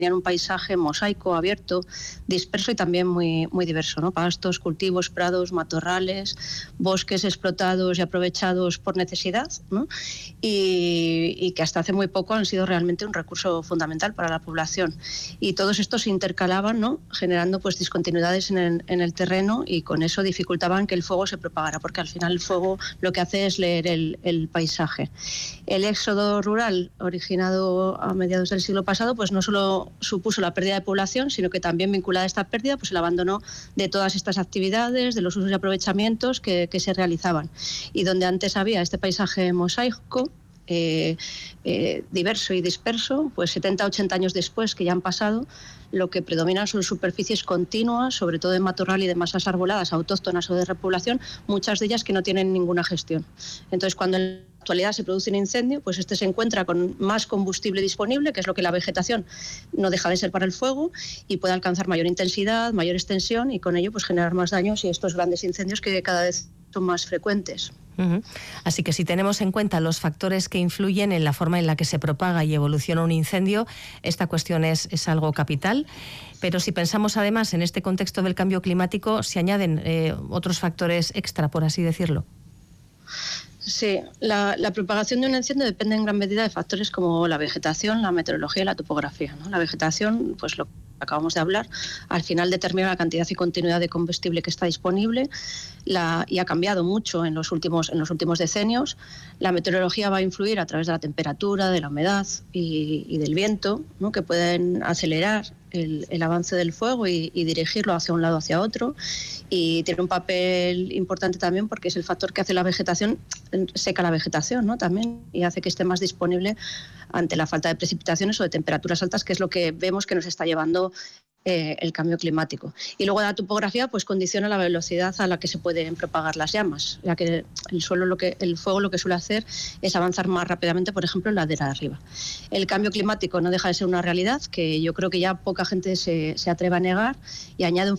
tenían un paisaje mosaico, abierto, disperso y también muy, muy diverso, ¿no? Pastos, cultivos, prados, matorrales, bosques explotados y aprovechados por necesidad, ¿no? Y que hasta hace muy poco han sido realmente un recurso fundamental para la población. Y todos estos se intercalaban, ¿no? Generando pues discontinuidades en el terreno, y con eso dificultaban que el fuego se propagara, porque al final el fuego lo que hace es leer el paisaje. El éxodo rural, originado a mediados del siglo pasado, pues no solo supuso la pérdida de población, sino que también vinculada a esta pérdida, pues el abandono de todas estas actividades, de los usos y aprovechamientos que se realizaban. Y donde antes había este paisaje mosaico, diverso y disperso, pues 70, 80 años después, que ya han pasado, lo que predominan son superficies continuas, sobre todo de matorral y de masas arboladas autóctonas o de repoblación, muchas de ellas que no tienen ninguna gestión. Entonces, cuando en la actualidad se produce un incendio, pues este se encuentra con más combustible disponible, que es lo que la vegetación no deja de ser para el fuego, y puede alcanzar mayor intensidad, mayor extensión, y con ello pues generar más daños y estos grandes incendios que cada vez son más frecuentes. Así que si tenemos en cuenta los factores que influyen en la forma en la que se propaga y evoluciona un incendio, esta cuestión es algo capital. Pero si pensamos además en este contexto del cambio climático, se añaden otros factores extra, por así decirlo. Sí, la propagación de un incendio depende en gran medida de factores como la vegetación, la meteorología y la topografía, ¿no? La vegetación, pues lo que acabamos de hablar, al final determina la cantidad y continuidad de combustible que está disponible, y ha cambiado mucho en los últimos decenios. La meteorología va a influir a través de la temperatura, de la humedad y del viento, ¿no? Que pueden acelerar el avance del fuego y dirigirlo hacia un lado o hacia otro, y tiene un papel importante también porque es el factor que hace la vegetación, seca la vegetación, ¿no? También, y hace que esté más disponible ante la falta de precipitaciones o de temperaturas altas, que es lo que vemos que nos está llevando el cambio climático. Y luego la topografía pues condiciona la velocidad a la que se pueden propagar las llamas, ya que el fuego lo que suele hacer es avanzar más rápidamente, por ejemplo, en ladera arriba. El cambio climático no deja de ser una realidad que yo creo que ya poca gente se atreve a negar, y añade un